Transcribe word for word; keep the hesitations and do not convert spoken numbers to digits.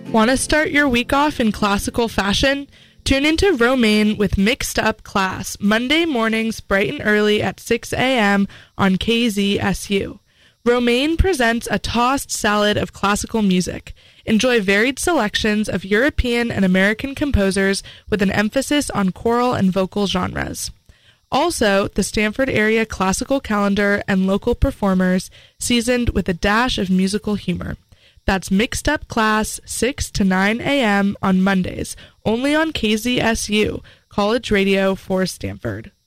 Want to start your week off in classical fashion? Tune into Romaine with Mixed Up Class, Monday mornings bright and early at six a.m. on K Z S U. Romaine presents a tossed salad of classical music. Enjoy varied selections of European and American composers with an emphasis on choral and vocal genres. Also, the Stamford area classical calendar and local performers seasoned with a dash of musical humor. That's Mixed Up Class, six to nine a.m. on Mondays, only on K Z S U, College Radio for Stamford.